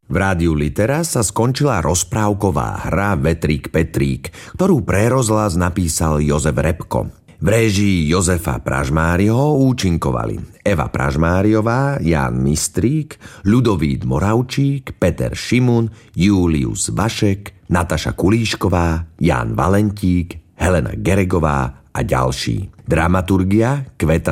V rádiu Litera sa skončila rozprávková hra Vetrík Petrík, ktorú pre rozhlas napísal Jozef Repko. V réžii Jozefa Pražmáriho účinkovali Eva Pražmáriová, Ján Mistrík, Ľudovít Moravčík, Peter Šimun, Julius Vašek, Nataša Kulíšková, Ján Valentík, Helena Geregová a ďalší. Dramaturgia Kveta